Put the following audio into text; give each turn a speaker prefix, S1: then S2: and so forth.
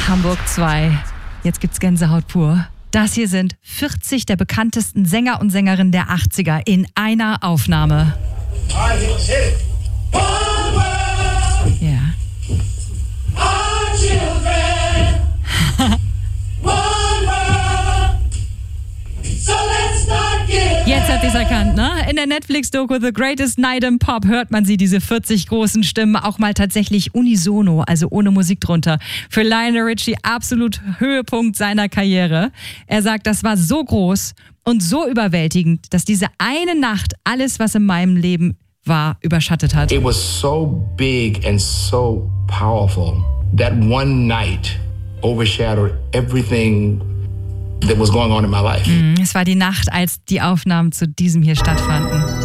S1: Hamburg 2. Jetzt gibt's Gänsehaut pur. Das hier sind 40 der bekanntesten Sänger und Sängerinnen der 80er in einer Aufnahme. Ja. Jetzt hat sie es erkannt, ne? In der Netflix-Doku The Greatest Night in Pop hört man sie, diese 40 großen Stimmen, auch mal tatsächlich unisono, also ohne Musik drunter. Für Lionel Richie absolut Höhepunkt seiner Karriere. Er sagt, das war so groß und so überwältigend, dass diese eine Nacht alles, was in meinem Leben war, überschattet hat.
S2: It was so big and so powerful. That one night overshadowed everything that was going on in my life.
S1: Es war die Nacht, als die Aufnahmen zu diesem hier stattfanden.